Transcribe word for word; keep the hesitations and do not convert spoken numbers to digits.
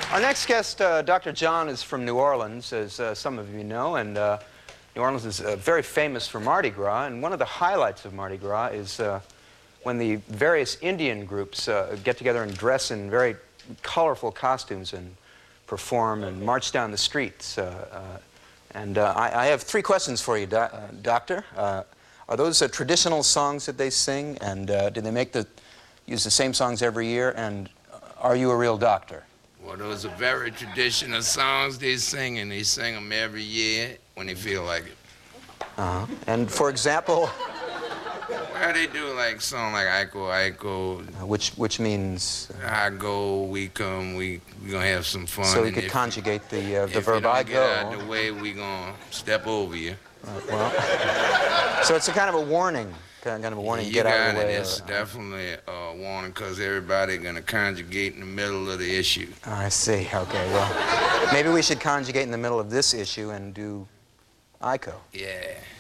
Our next guest, uh, Doctor John, is from New Orleans, as uh, some of you know, and uh, New Orleans is uh, very famous for Mardi Gras, and one of the highlights of Mardi Gras is uh, when the various Indian groups uh, get together and dress in very colorful costumes and perform and march down the streets. Uh, uh, and uh, I, I have three questions for you, do uh, Doctor. Uh, are those uh, traditional songs that they sing, and uh, do they make the, use the same songs every year, and are you a real doctor? Well, those are very traditional songs they sing, and they sing them every year when they feel like it. Uh-huh. And for example? Well, they do like song like Iko Iko. Uh, which which means? Uh, I go, we come, we we gonna have some fun. So we could conjugate the uh, the if verb you don't I get go. out of the way, we gonna step over you. Right, well, so it's a kind of a warning. Kind of a warning. You Get got out of the way. It. It's or, definitely a warning because everybody gonna conjugate in the middle of the issue. Oh, I see. Okay. Well, maybe we should conjugate in the middle of this issue and do Iko. Yeah.